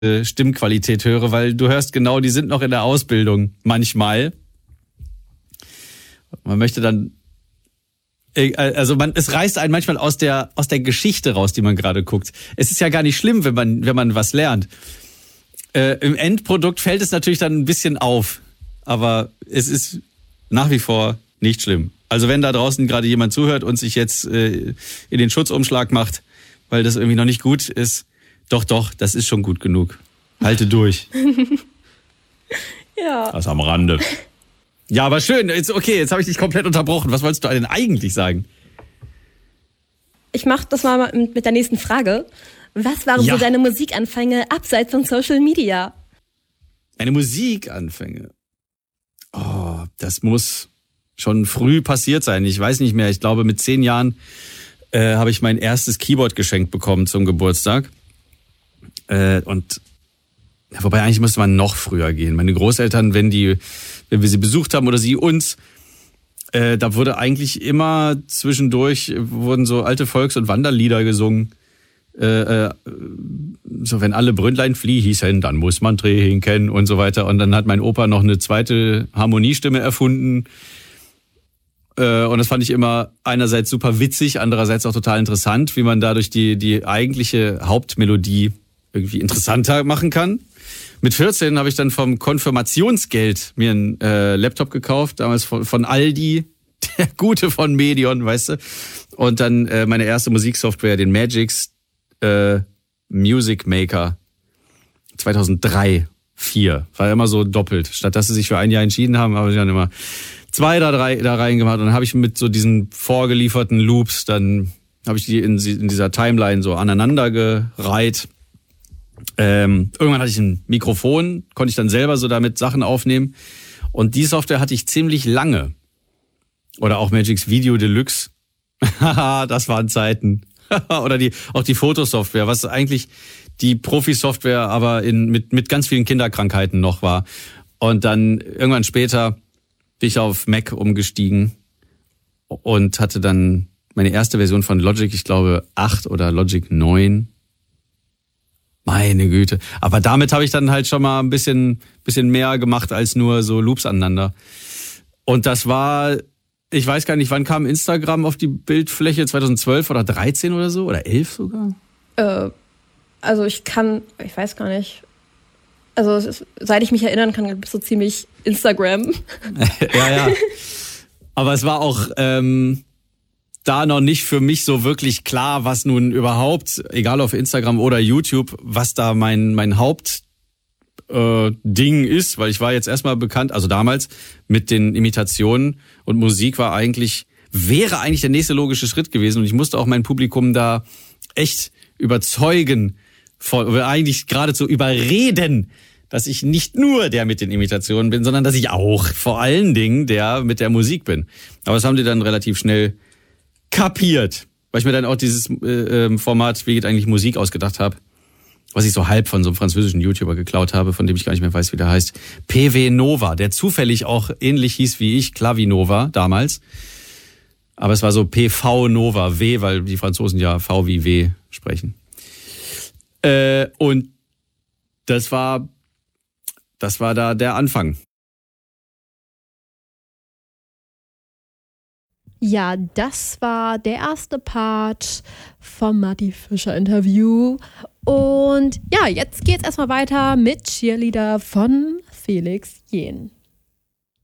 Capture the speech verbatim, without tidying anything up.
Stimmqualität höre, weil du hörst genau, die sind noch in der Ausbildung manchmal. Man möchte dann, also man, es reißt einen manchmal aus der aus der Geschichte raus, die man gerade guckt. Es ist ja gar nicht schlimm, wenn man wenn man was lernt. Äh, Im Endprodukt fällt es natürlich dann ein bisschen auf, aber es ist nach wie vor nicht schlimm. Also wenn da draußen gerade jemand zuhört und sich jetzt äh, in den Schutzumschlag macht, weil das irgendwie noch nicht gut ist, doch, doch, das ist schon gut genug. Halte durch. Ja. Das am Rande. Ja, aber schön. Jetzt, okay, jetzt habe ich dich komplett unterbrochen. Was wolltest du denn eigentlich sagen? Ich mache das mal mit der nächsten Frage. Was waren Ja. so deine Musikanfänge abseits von Social Media? Meine Musikanfänge. Oh, das muss schon früh passiert sein. Ich weiß nicht mehr. Ich glaube, mit zehn Jahren äh, habe ich mein erstes Keyboard geschenkt bekommen zum Geburtstag. Äh, und ja, wobei eigentlich müsste man noch früher gehen. Meine Großeltern, wenn die, wenn wir sie besucht haben oder sie uns, äh, da wurde eigentlich immer zwischendurch wurden so alte Volks- und Wanderlieder gesungen. Äh, äh, so wenn alle Brünnlein fließen, dann muss man trinken und so weiter. Und dann hat mein Opa noch eine zweite Harmoniestimme erfunden. Äh, und das fand ich immer einerseits super witzig, andererseits auch total interessant, wie man dadurch die die eigentliche Hauptmelodie irgendwie interessanter machen kann. Mit vierzehn habe ich dann vom Konfirmationsgeld mir einen äh, Laptop gekauft, damals von, von Aldi, der gute von Medion, weißt du. Und dann äh, meine erste Musiksoftware, den Magix äh, Music Maker zweitausenddrei, vier. War immer so doppelt. Statt dass sie sich für ein Jahr entschieden haben, habe ich dann immer zwei oder drei da reingemacht. Und dann habe ich mit so diesen vorgelieferten Loops, dann habe ich die in, in dieser Timeline so aneinander gereiht. Ähm, irgendwann hatte ich ein Mikrofon, konnte ich dann selber so damit Sachen aufnehmen. Und die Software hatte ich ziemlich lange. Oder auch Magix Video Deluxe. Haha, das waren Zeiten. Oder die auch die Fotosoftware, was eigentlich die Profi-Software aber in, mit, mit ganz vielen Kinderkrankheiten noch war. Und dann irgendwann später bin ich auf Mac umgestiegen und hatte dann meine erste Version von Logic, ich glaube acht oder Logic neun. Meine Güte. Aber damit habe ich dann halt schon mal ein bisschen, bisschen mehr gemacht als nur so Loops aneinander. Und das war, ich weiß gar nicht, wann kam Instagram auf die Bildfläche? zweitausendzwölf oder dreizehn oder so? Oder elf sogar? Äh, also ich kann, ich weiß gar nicht. Also es ist, seit ich mich erinnern kann, gibt es so ziemlich Instagram. Ja, ja. Aber es war auch ähm, da noch nicht für mich so wirklich klar, was nun überhaupt, egal auf Instagram oder YouTube, was da mein mein Haupt äh, Ding ist, weil ich war jetzt erstmal bekannt, also damals mit den Imitationen und Musik war eigentlich, wäre eigentlich der nächste logische Schritt gewesen und ich musste auch mein Publikum da echt überzeugen, von, eigentlich geradezu überreden, dass ich nicht nur der mit den Imitationen bin, sondern dass ich auch vor allen Dingen der mit der Musik bin. Aber das haben die dann relativ schnell kapiert, weil ich mir dann auch dieses äh, Format, wie geht eigentlich Musik, ausgedacht habe, was ich so halb von so einem französischen YouTuber geklaut habe, von dem ich gar nicht mehr weiß, wie der heißt. P W Nova, der zufällig auch ähnlich hieß wie ich, Clavinova damals. Aber es war so P V Nova, W, weil die Franzosen ja V wie W sprechen. Äh, und das war, das war da der Anfang. Ja, das war der erste Part vom Matti Fischer Interview. Und ja, jetzt geht's erstmal weiter mit Cheerleader von Felix Jähn.